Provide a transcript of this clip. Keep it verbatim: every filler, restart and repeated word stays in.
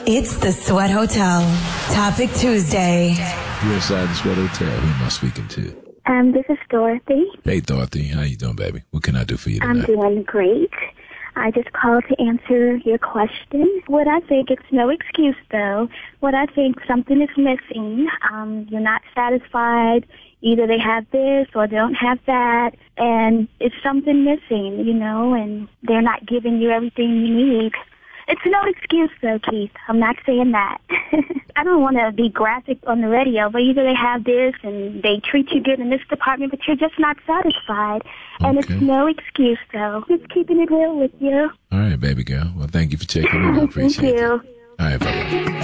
It's the Sweat Hotel. Topic Tuesday. You're inside the Sweat Hotel. Who am I speaking to? Um, this is Dorothy. Hey, Dorothy. How you doing, baby? What can I do for you tonight? I'm doing great. I just called to answer your question. What I think, it's no excuse, though. What I think, something is missing. Um, you're not satisfied. Either they have this or they don't have that. And it's something missing, you know, and they're not giving you everything you need. It's no excuse, though, Keith. I'm not saying that. I don't want to be graphic on the radio, but either they have this and they treat you good in this department, but you're just not satisfied. And Okay. it's no excuse, though. Just keeping it real with you. All right, baby girl. Well, thank you for checking in. I appreciate Thank you. it. All right, baby.